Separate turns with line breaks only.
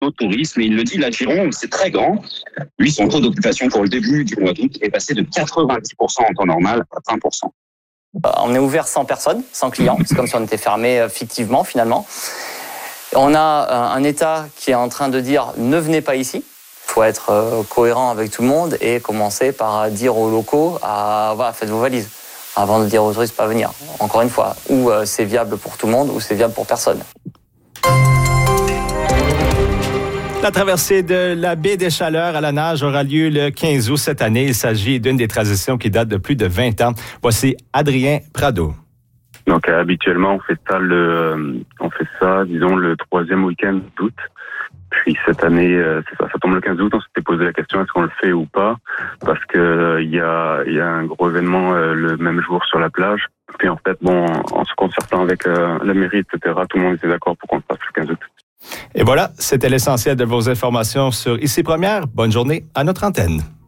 de tourisme. Et il le dit, l'Aviron, c'est très grand. Lui, son taux d'occupation pour le début du mois d'août est passé de 90% en temps normal à 20%.
On est ouvert sans personne, sans clients. C'est comme si on était fermé fictivement, finalement. On a un État qui est en train de dire « ne venez pas ici ». Il faut être cohérent avec tout le monde et commencer par dire aux locaux voilà, faites vos valises avant de dire aux touristes pas venir. Encore une fois, ou c'est viable pour tout le monde ou c'est viable pour personne.
La traversée de la baie des Chaleurs à la nage aura lieu le 15 août cette année. Il s'agit d'une des traditions qui date de plus de 20 ans. Voici Adrien Prado.
Donc habituellement on fait ça, disons, le 3e week-end d'août. Puis cette année, ça tombe le 15 août, on s'était posé la question est-ce qu'on le fait ou pas, parce que il y a un gros événement le même jour sur la plage. Puis en fait, en se concertant avec la mairie, etc., tout le monde était d'accord pour qu'on le fasse le 15 août.
Et voilà, c'était l'essentiel de vos informations sur Ici Première. Bonne journée à notre antenne.